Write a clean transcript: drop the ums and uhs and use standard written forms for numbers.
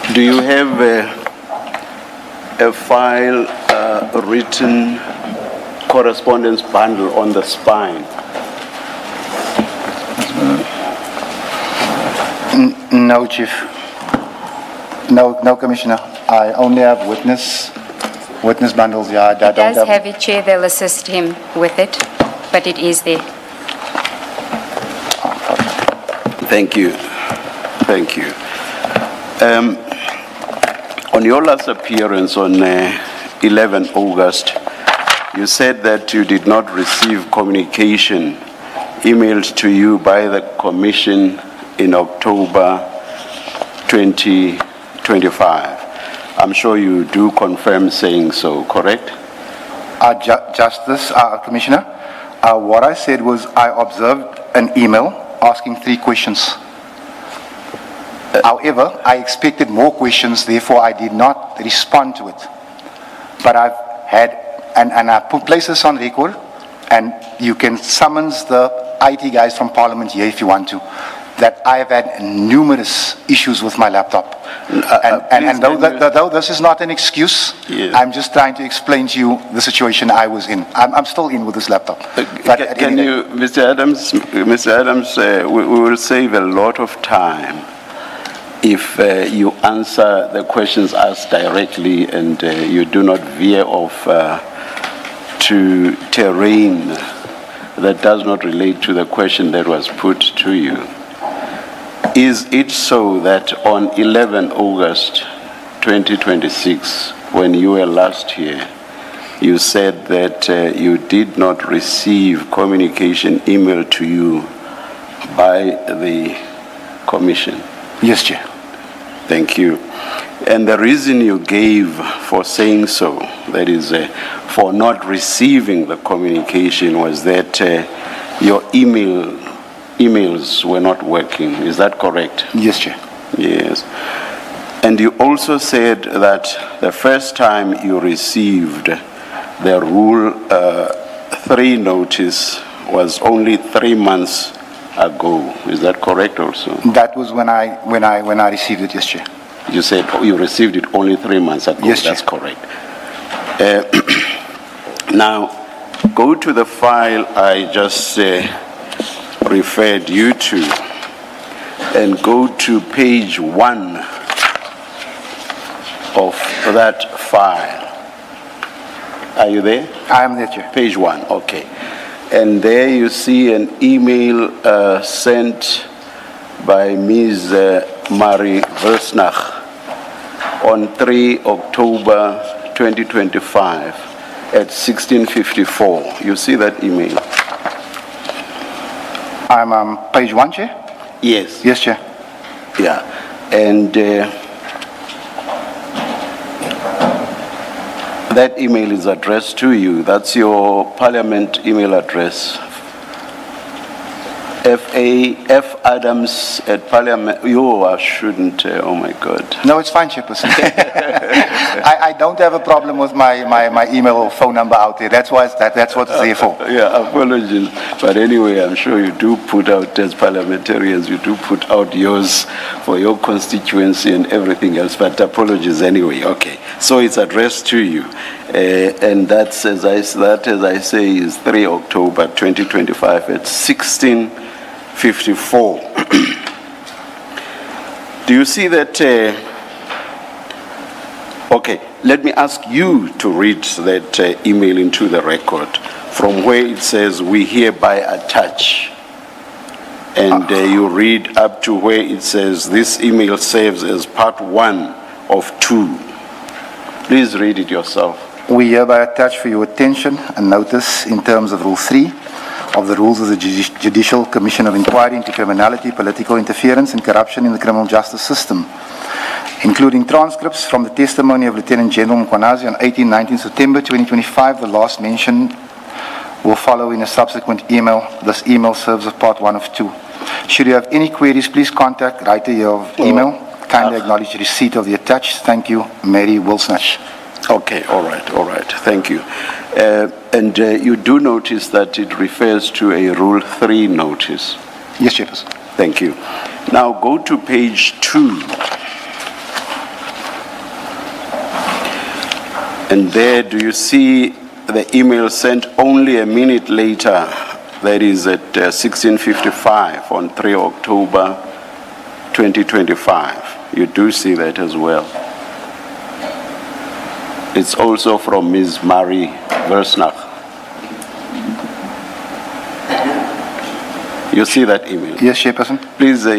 Do you have a file written correspondence bundle on the spine? No, Chief. No, Commissioner. I only have witness bundles. Yeah, I don't does have it, Chair. They'll assist him with it, but it is there. Thank you. Thank you. On your last appearance on 11 August, you said that you did not receive communication emailed to you by the Commission in October 2025. I'm sure you do confirm saying so, correct? Justice, Commissioner, what I said was I observed an email asking 3 questions. However, I expected more questions, therefore I did not respond to it. But I've had, and I put places on record, and you can summons the IT guys from Parliament here if you want to, that I've had numerous issues with my laptop. And though this is not an excuse, yes, I'm just trying to explain to you the situation I was in. I'm still in with this laptop. Can you, Mr. Adams, we will save a lot of time if you answer the questions asked directly and you do not veer off to terrain that does not relate to the question that was put to you. Is it so that on 11 August 2026, when you were last here, you said that you did not receive communication emailed to you by the Commission? Yes, Chair. Thank you. And the reason you gave for saying so, that is for not receiving the communication, was that your emails were not working. Is that correct? Yes, Chair. Yes. And you also said that the first time you received the Rule 3 notice was only 3 months ago. Is that correct also? That was when I received it, yes, Chair. You said you received it only 3 months ago. Yes, that's Chair. Correct. Now, go to the file I just referred you to and go to page 1 of that file. Are you there? I am there, Chair. Page 1, okay. And there you see an email sent by Ms. Marie Versnach on 3 October 2025 at 16:54. You see that email? I'm on page 1, Chair? Yes. Yes, Chair. Yeah. And that email is addressed to you. That's your Parliament email address. F.Adams@Parliament. I shouldn't. Oh my God. No, it's fine, Chairperson. I don't have a problem with my email or phone number out there. That's what it's there for. Yeah, apologies. But anyway, I'm sure you do put out, as parliamentarians, you do put out yours for your constituency and everything else. But apologies anyway. Okay. So it's addressed to you. And that's, as I say, is 3 October 2025 at 16:54. Do you see that? Okay, let me ask you to read that email into the record from where it says, "We hereby attach." And you read up to where it says, "This email serves as part 1 of 2. Please read it yourself. We hereby attach for your attention a notice in terms of Rule 3 of the Rules of the Judicial Commission of Inquiry into Criminality, Political Interference and Corruption in the Criminal Justice System, including transcripts from the testimony of Lieutenant General Mkwanazi on 18-19 September 2025. The last mentioned will follow in a subsequent email. This email serves as part 1 of 2. Should you have any queries, please contact writer here of email. Kindly acknowledge receipt of the attached. Thank you, Mary Wilsnach. Okay, all right, thank you. And you do notice that it refers to a Rule 3 notice. Yes, Chairperson. Thank you. Now go to page 2 And there, do you see the email sent only a minute later? That is at 16:55 on 3 October 2025. You do see that as well. It's also from Ms. Marie Versnach. You see that email? Yes, Chairperson. Please